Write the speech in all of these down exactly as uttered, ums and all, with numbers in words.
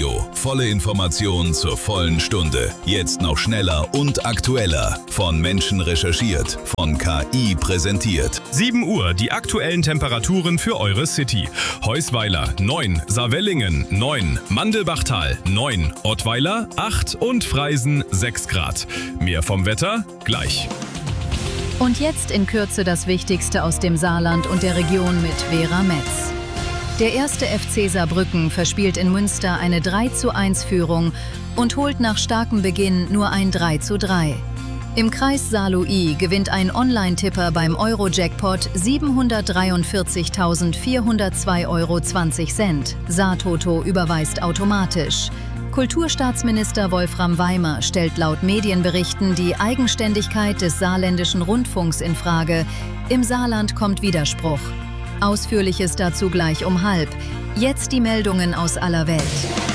Radio. Volle Informationen zur vollen Stunde. Jetzt noch schneller und aktueller. Von Menschen recherchiert, von K I präsentiert. sieben Uhr, die aktuellen Temperaturen für eure City. Heusweiler neun, Saarwellingen neun, Mandelbachtal neun, Ottweiler acht und Freisen sechs Grad. Mehr vom Wetter gleich. Und jetzt in Kürze das Wichtigste aus dem Saarland und der Region mit Vera Metz. Der erste F C Saarbrücken verspielt in Münster eine drei zu eins Führung und holt nach starkem Beginn nur ein drei zu drei. Im Kreis Saarlouis gewinnt ein Online-Tipper beim Euro-Jackpot siebenhundertdreiundvierzigtausendvierhundertzwei Euro zwanzig Cent. Saartoto überweist automatisch. Kulturstaatsminister Wolfram Weimer stellt laut Medienberichten die Eigenständigkeit des saarländischen Rundfunks in Frage. Im Saarland kommt Widerspruch. Ausführliches dazu gleich um halb. Jetzt die Meldungen aus aller Welt.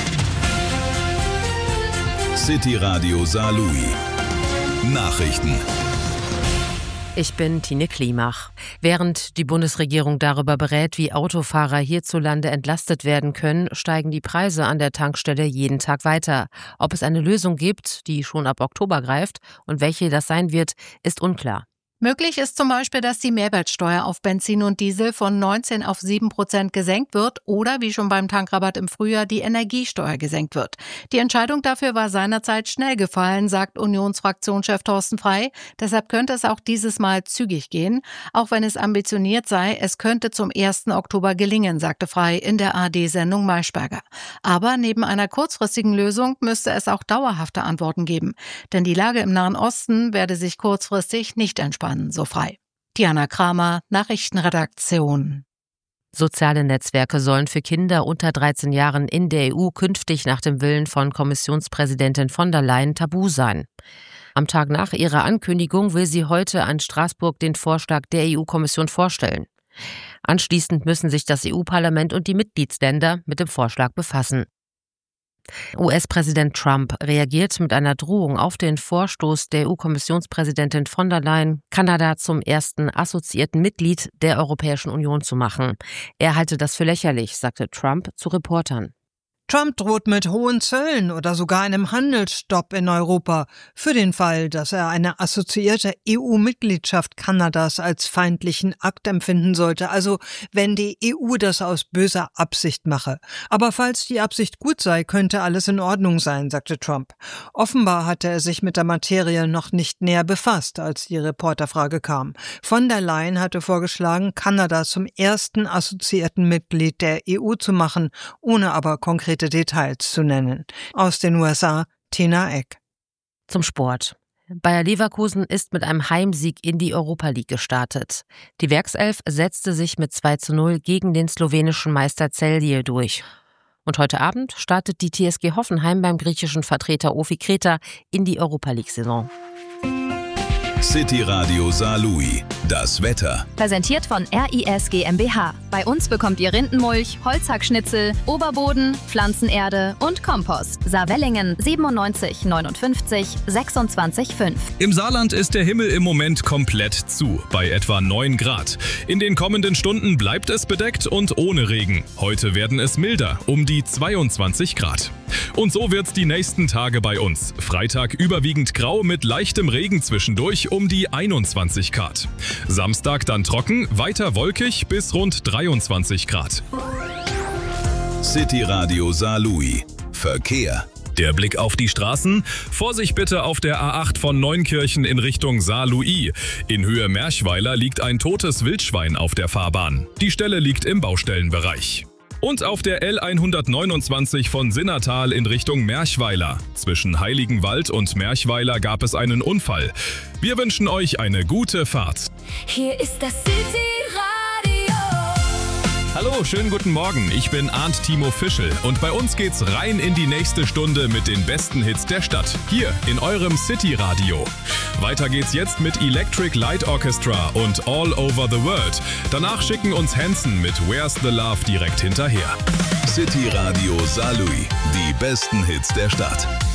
City Radio Saarlouis. Nachrichten. Ich bin Tine Klimach. Während die Bundesregierung darüber berät, wie Autofahrer hierzulande entlastet werden können, steigen die Preise an der Tankstelle jeden Tag weiter. Ob es eine Lösung gibt, die schon ab Oktober greift und welche das sein wird, ist unklar. Möglich ist zum Beispiel, dass die Mehrwertsteuer auf Benzin und Diesel von neunzehn auf sieben Prozent gesenkt wird oder, wie schon beim Tankrabatt im Frühjahr, die Energiesteuer gesenkt wird. Die Entscheidung dafür war seinerzeit schnell gefallen, sagt Unionsfraktionschef Thorsten Frey. Deshalb könnte es auch dieses Mal zügig gehen. Auch wenn es ambitioniert sei, es könnte zum ersten Oktober gelingen, sagte Frey in der A R D-Sendung Maischberger. Aber neben einer kurzfristigen Lösung müsste es auch dauerhafte Antworten geben. Denn die Lage im Nahen Osten werde sich kurzfristig nicht entspannen. So Frey. Diana Kramer, Nachrichtenredaktion. Soziale Netzwerke sollen für Kinder unter dreizehn Jahren in der E U künftig nach dem Willen von Kommissionspräsidentin von der Leyen tabu sein. Am Tag nach ihrer Ankündigung will sie heute an Straßburg den Vorschlag der E U-Kommission vorstellen. Anschließend müssen sich das E U-Parlament und die Mitgliedsländer mit dem Vorschlag befassen. U S-Präsident Trump reagiert mit einer Drohung auf den Vorstoß der E U-Kommissionspräsidentin von der Leyen, Kanada zum ersten assoziierten Mitglied der Europäischen Union zu machen. Er halte das für lächerlich, sagte Trump zu Reportern. Trump droht mit hohen Zöllen oder sogar einem Handelsstopp in Europa für den Fall, dass er eine assoziierte E U-Mitgliedschaft Kanadas als feindlichen Akt empfinden sollte, also wenn die E U das aus böser Absicht mache. Aber falls die Absicht gut sei, könnte alles in Ordnung sein, sagte Trump. Offenbar hatte er sich mit der Materie noch nicht näher befasst, als die Reporterfrage kam. Von der Leyen hatte vorgeschlagen, Kanada zum ersten assoziierten Mitglied der E U zu machen, ohne aber konkrete Details zu nennen. Aus den U S A, Tina Eck. Zum Sport. Bayer Leverkusen ist mit einem Heimsieg in die Europa League gestartet. Die Werkself setzte sich mit zwei zu null gegen den slowenischen Meister Celje durch. Und heute Abend startet die T S G Hoffenheim beim griechischen Vertreter Ofi Kreta in die Europa League-Saison. City Radio Saarlouis. Das Wetter. Präsentiert von R I S GmbH. Bei uns bekommt ihr Rindenmulch, Holzhackschnitzel, Oberboden, Pflanzenerde und Kompost. Saarwellingen siebenundneunzig neunundfünfzig sechsundzwanzig fünf. Im Saarland ist der Himmel im Moment komplett zu, bei etwa neun Grad. In den kommenden Stunden bleibt es bedeckt und ohne Regen. Heute werden es milder, um die zweiundzwanzig Grad. Und so wird's die nächsten Tage bei uns. Freitag überwiegend grau mit leichtem Regen zwischendurch um die einundzwanzig Grad. Samstag dann trocken, weiter wolkig bis rund dreiundzwanzig Grad. City Radio Saarlouis. Verkehr. Der Blick auf die Straßen. Vorsicht bitte auf der A acht von Neunkirchen in Richtung Saarlouis. In Höhe Merchweiler liegt ein totes Wildschwein auf der Fahrbahn. Die Stelle liegt im Baustellenbereich. Und auf der L hundertneunundzwanzig von Sinnertal in Richtung Merchweiler. Zwischen Heiligenwald und Merchweiler gab es einen Unfall. Wir wünschen euch eine gute Fahrt. Hier ist das City Radio. Hallo, schönen guten Morgen. Ich bin Arndt Timo Fischel und bei uns geht's rein in die nächste Stunde mit den besten Hits der Stadt. Hier in eurem City Radio. Weiter geht's jetzt mit Electric Light Orchestra und All Over the World. Danach schicken uns Hanson mit Where's the Love direkt hinterher. City Radio Saarlouis. Die besten Hits der Stadt.